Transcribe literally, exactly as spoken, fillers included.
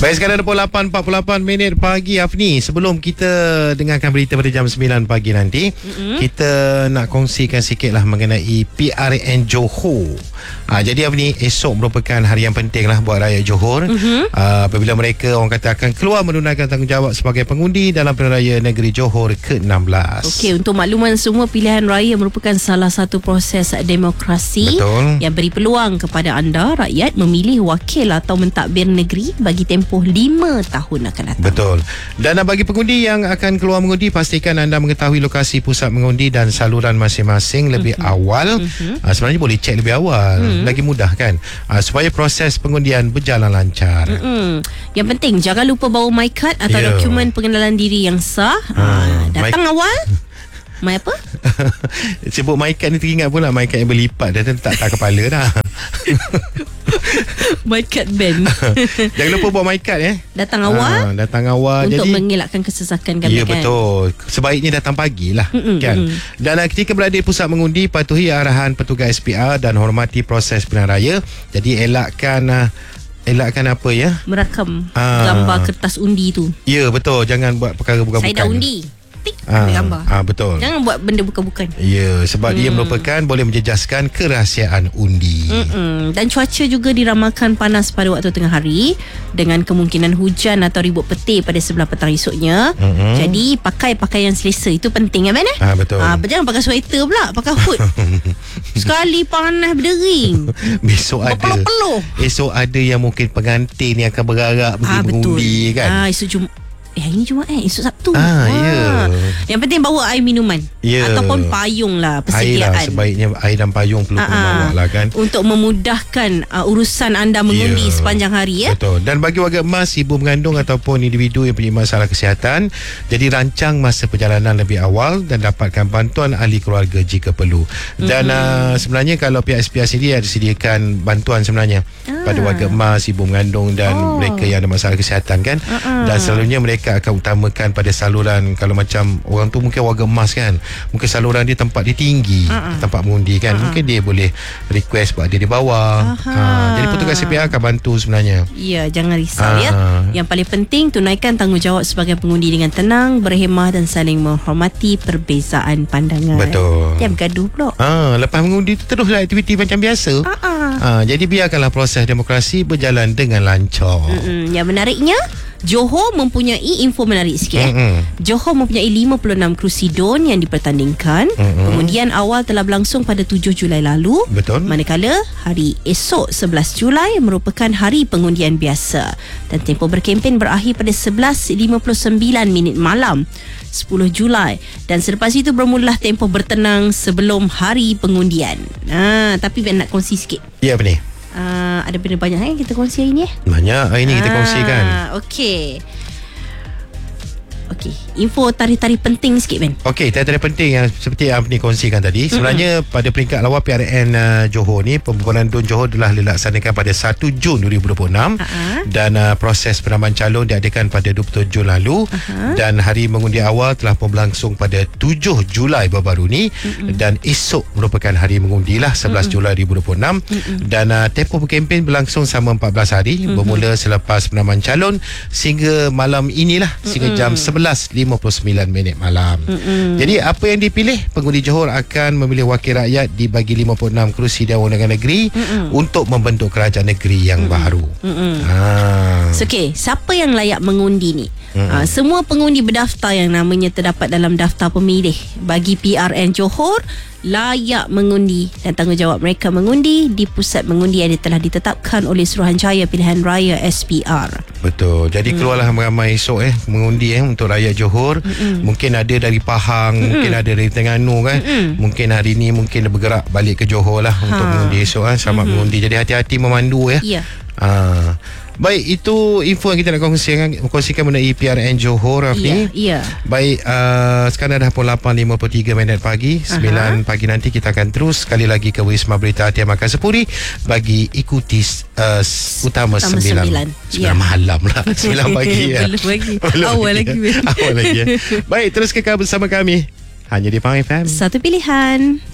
Baik, sekarang pukul lapan empat puluh lapan minit pagi. Afni, sebelum kita dengarkan berita pada jam sembilan pagi nanti, mm-hmm. kita nak kongsikan sikit lah mengenai P R N Johor. ha, Jadi Afni, esok merupakan hari yang penting lah buat rakyat Johor. mm-hmm. ha, Apabila mereka, orang kata, akan keluar menunaikan tanggungjawab sebagai pengundi dalam pilihan raya negeri Johor ke enam belas. Okey, untuk makluman semua, pilihan raya merupakan salah satu proses demokrasi. Betul. Yang beri peluang kepada anda, rakyat, memilih wakil atau mentadbir negeri bagi tempoh lima tahun akan datang. Betul. Dan bagi pengundi yang akan keluar mengundi, pastikan anda mengetahui lokasi pusat mengundi dan saluran masing-masing lebih mm-hmm. awal. Mm-hmm. Uh, sebenarnya boleh cek lebih awal. Mm-hmm. Lagi mudah kan? Uh, supaya proses pengundian berjalan lancar. Mm-hmm. Yang penting, jangan lupa bawa my card atau yeah. dokumen pengenalan diri yang sah. Uh, uh, datang my... awal. My apa? Sebut my card ni teringat pula my card yang berlipat. Dah tak tak kepala dah. My card band. Jangan lupa bawa my card eh. Datang awal. Ha, datang awal. Untuk jadi, mengelakkan kesesakan kami. Ya, kan? betul. Sebaiknya datang pagi lah. Mm-mm, kan? Mm. Dan uh, ketika berada di pusat mengundi, patuhi arahan petugas S P R dan hormati proses pilihan raya. Jadi elakkan uh, elakkan apa ya? Merakam uh, gambar kertas undi tu. Ya, betul. Jangan buat perkara bukan-bukan. Saya dah undi. Tik, ah, ambil gambar. Ah, betul. Jangan buat benda bukan-bukan. Ya, sebab hmm. dia merupakan boleh menjejaskan kerahsiaan undi. Mm-mm. Dan cuaca juga diramalkan panas pada waktu tengah hari dengan kemungkinan hujan atau ribut petir pada sebelah petang esoknya. Mm-hmm. Jadi pakai pakaian selesa, itu penting kan, eh? Ah, betul. Ah, jangan pakai sweater pula, pakai hood. Sekali panas berdering. Besok ada. Peluh-peluh. Esok ada yang mungkin pengantin yang akan bergerak pergi ah, mengundi kan. Ah, esok Jumaat. Eh, ini Jumaat eh, esok Sabtu. Ah, ya. Yeah. Yang penting bawa air minuman. Yeah. Ataupun payung lah, Air persediaan. lah, sebaiknya air dan payung perlu bawa lah kan. Untuk memudahkan uh, urusan anda mengundi yeah. sepanjang hari ya. Betul. Dan bagi warga emas, ibu mengandung ataupun individu yang punya masalah kesihatan, jadi rancang masa perjalanan lebih awal dan dapatkan bantuan ahli keluarga jika perlu. Dan mm-hmm. uh, sebenarnya kalau pihak S P R sendiri ada sediakan bantuan sebenarnya ah. pada warga emas, ibu mengandung dan oh. mereka yang ada masalah kesihatan kan. Uh-uh. Dan selalunya mereka akan utamakan pada saluran. Kalau macam orang tu mungkin warga emas kan, mungkin saluran dia tempat dia tinggi, uh-uh. tempat mengundi kan, uh-uh. mungkin dia boleh request buat dia di bawah. ha, Jadi petugas S P R akan bantu sebenarnya. Ya, jangan risau uh. ya. Yang paling penting, tunaikan tanggungjawab sebagai pengundi dengan tenang, berhemah dan saling menghormati perbezaan pandangan. Betul. Jangan bergaduh pula. ha, Lepas mengundi tu teruslah aktiviti macam biasa. uh-uh. ha, Jadi biarkanlah proses demokrasi berjalan dengan lancar. Mm-mm. Yang menariknya, Johor mempunyai info menarik sikit. Mm-hmm. Johor mempunyai lima puluh enam kerusi D O N yang dipertandingkan. Mm-hmm. Pengundian awal telah berlangsung pada tujuh Julai lalu. Betul. Manakala hari esok sebelas Julai merupakan hari pengundian biasa. Dan tempoh berkempen berakhir pada sebelas lima puluh sembilan minit malam sepuluh Julai. Dan selepas itu bermulalah tempoh bertenang sebelum hari pengundian. Ha, tapi Ben nak kongsi sikit. Ya, apa ni? Uh, ada benda banyak yang kita kongsi hari ni eh? Banyak hari ni kita ah, kongsikan. Okey. Okey, info tarikh-tarikh penting sikit Ben. Okey, tarikh-tarikh penting yang seperti yang Afni kongsikan tadi. Sebenarnya mm-hmm. pada peringkat lawa P R N uh, Johor ni, pembukuan D O N Johor telah dilaksanakan pada satu Jun dua ribu dua puluh enam. Uh-huh. Dan uh, proses penambahan calon diadakan pada dua puluh tujuh Jun lalu. Uh-huh. Dan hari mengundi awal telah pun berlangsung pada tujuh Julai baru-baru ni. Mm-hmm. Dan esok merupakan hari mengundi lah, sebelas Julai dua ribu dua puluh enam. Mm-hmm. Dan uh, tempoh berkempen berlangsung selama empat belas hari. Mm-hmm. Bermula selepas penambahan calon sehingga malam inilah, sehingga mm-hmm. jam sebelas lima puluh sembilan minit malam. Mm-mm. Jadi apa yang dipilih? Pengundi Johor akan memilih wakil rakyat dibagi lima puluh enam kerusi Dewan Undangan Negeri. Mm-mm. untuk membentuk kerajaan negeri yang Mm-mm. baru. Ha. So, okay, siapa yang layak mengundi ni? Ha, semua pengundi berdaftar yang namanya terdapat dalam daftar pemilih bagi P R N Johor layak mengundi, dan tanggungjawab mereka mengundi di pusat mengundi yang telah ditetapkan oleh Suruhanjaya Pilihan Raya S P R. Betul. Jadi keluarlah hmm. ramai esok eh mengundi eh untuk rakyat Johor. Mm-mm. Mungkin ada dari Pahang, Mm-mm. mungkin ada dari Terengganu kan. Mm-mm. Mungkin hari ni mungkin bergerak balik ke Johor lah ha. untuk mengundi esok eh. Selamat Mm-mm. mengundi. Jadi hati-hati memandu ya. Ya. Ha. Baik, itu info yang kita nak kongsikan, kongsikan mengenai P R N Johor, Afni. Ya, ya. Baik, uh, sekarang dah pukul lapan lima puluh tiga minit pagi. sembilan Aha. pagi nanti kita akan terus sekali lagi ke Wisma Berita Hati Makan Sepuri bagi ikuti uh, utama, utama sembilan. Sembilan ya. malam lah. Sembilan pagi ya. Belum lagi. Awal lagi. Awal lagi ya. Baik, terus kekal bersama kami hanya di Pang F M. Satu pilihan.